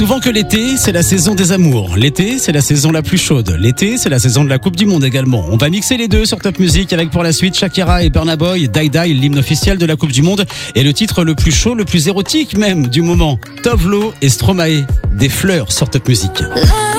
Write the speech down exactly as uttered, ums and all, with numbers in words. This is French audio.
Souvent que l'été, c'est la saison des amours. L'été, c'est la saison la plus chaude. L'été, c'est la saison de la Coupe du Monde également. On va mixer les deux sur Top Music avec pour la suite Shakira et Burna Boy, Die Die, l'hymne officiel de la Coupe du Monde et le titre le plus chaud, le plus érotique même du moment. Tovlo et Stromae, des fleurs sur Top Music.